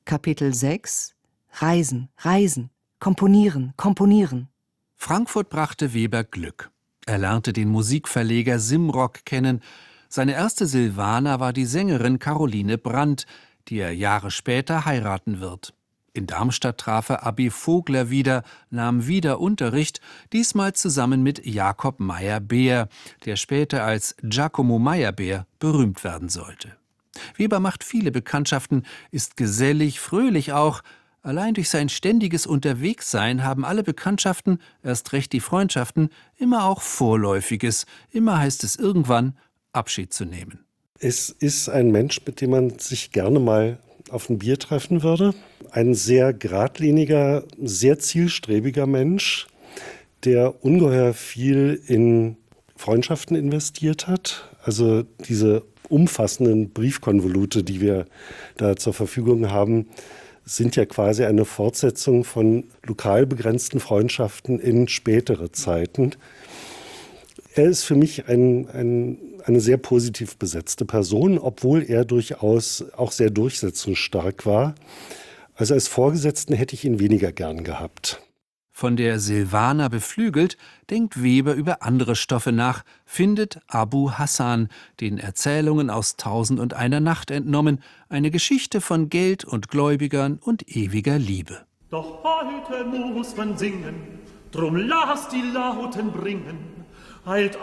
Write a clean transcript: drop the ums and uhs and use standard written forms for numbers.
Kapitel 6 Reisen, Reisen, Komponieren, Komponieren. Frankfurt brachte Weber Glück. Er lernte den Musikverleger Simrock kennen. Seine erste Silvana war die Sängerin Caroline Brandt, die er Jahre später heiraten wird. In Darmstadt traf er Abi Vogler wieder, nahm wieder Unterricht, diesmal zusammen mit Jakob Meyerbeer, der später als Giacomo Meyerbeer berühmt werden sollte. Weber macht viele Bekanntschaften, ist gesellig, fröhlich auch. Allein durch sein ständiges Unterwegssein haben alle Bekanntschaften, erst recht die Freundschaften, immer auch Vorläufiges. Immer heißt es irgendwann, Abschied zu nehmen. Es ist ein Mensch, mit dem man sich gerne mal auf ein Bier treffen würde. Ein sehr geradliniger, sehr zielstrebiger Mensch, der ungeheuer viel in Freundschaften investiert hat. Also diese umfassenden Briefkonvolute, die wir da zur Verfügung haben, sind ja quasi eine Fortsetzung von lokal begrenzten Freundschaften in spätere Zeiten. Er ist für mich eine sehr positiv besetzte Person, obwohl er durchaus auch sehr durchsetzungsstark war. Also als Vorgesetzten hätte ich ihn weniger gern gehabt. Von der Silvana beflügelt, denkt Weber über andere Stoffe nach, findet Abu Hassan, den Erzählungen aus 1001 Nacht entnommen, eine Geschichte von Geld und Gläubigern und ewiger Liebe. Doch heute muss man singen, drum lass die Lauten bringen, eilt